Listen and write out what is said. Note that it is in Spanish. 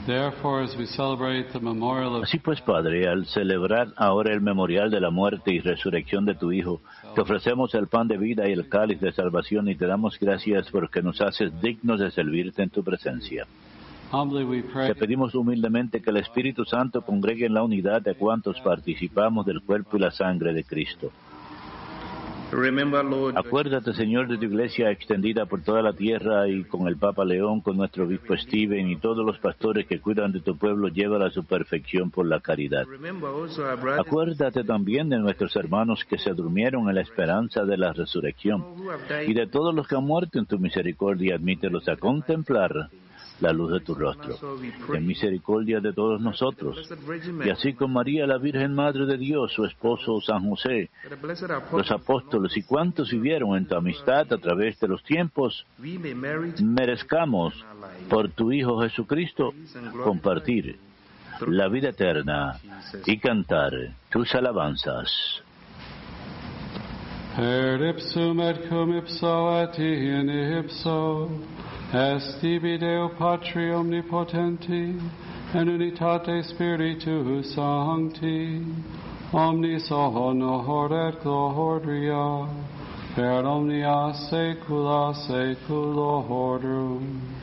Así pues, Padre, al celebrar ahora el memorial de la muerte y resurrección de tu Hijo, te ofrecemos el pan de vida y el cáliz de salvación y te damos gracias porque nos haces dignos de servirte en tu presencia. Te pedimos humildemente que el Espíritu Santo congregue en la unidad de cuantos participamos del cuerpo y la sangre de Cristo. Acuérdate, Señor, de tu iglesia extendida por toda la tierra y con el Papa León, con nuestro obispo Stephen y todos los pastores que cuidan de tu pueblo, llévala a su perfección por la caridad. Acuérdate también de nuestros hermanos que se durmieron en la esperanza de la resurrección y de todos los que han muerto en tu misericordia, admítelos a contemplar la luz de tu rostro. Ten misericordia de todos nosotros, y así con María, la Virgen Madre de Dios, su esposo San José, los apóstoles y cuantos vivieron en tu amistad a través de los tiempos, merezcamos, por tu Hijo Jesucristo, compartir la vida eterna y cantar tus alabanzas. Per ipsum et cum ipso et in ipso est tibi Deo Patri omnipotenti, en unitate Spiritus Sancti, omnis honor et gloria, per omnia saecula saeculorum.